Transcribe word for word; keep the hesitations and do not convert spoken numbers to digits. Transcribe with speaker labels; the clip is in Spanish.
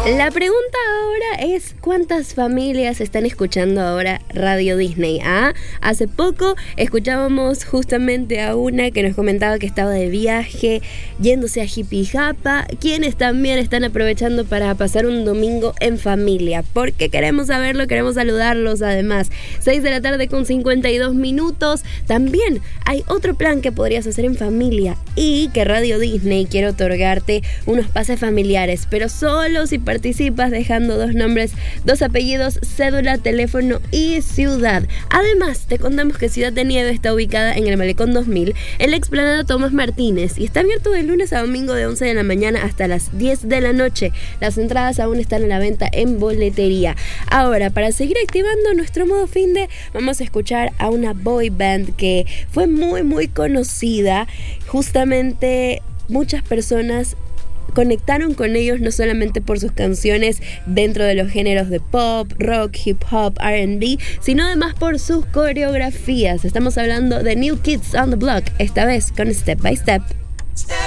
Speaker 1: La pregunta ahora es: ¿cuántas familias están escuchando ahora Radio Disney? ¿Ah? Hace poco escuchábamos justamente a una que nos comentaba que estaba de viaje, yéndose a Jipijapa, quienes también están aprovechando para pasar un domingo en familia. Porque queremos saberlo, queremos saludarlos además. seis de la tarde con cincuenta y dos minutos. También hay otro plan que podrías hacer en familia y que Radio Disney quiere otorgarte unos pases familiares, pero solo si participas dejando dos nombres, dos apellidos, cédula, teléfono y ciudad. Además, te contamos que Ciudad de Nieve está ubicada en el Malecón dos mil, en la explanada Tomás Martínez, y está abierto de lunes a domingo de once de la mañana hasta las diez de la noche. Las entradas aún están a la venta en boletería. Ahora, para seguir activando nuestro modo finde, vamos a escuchar a una boy band que fue muy muy conocida. Justamente muchas personas conectaron con ellos no solamente por sus canciones dentro de los géneros de pop, rock, hip hop, R and B, sino además por sus coreografías. Estamos hablando de New Kids on the Block, esta vez con Step by Step.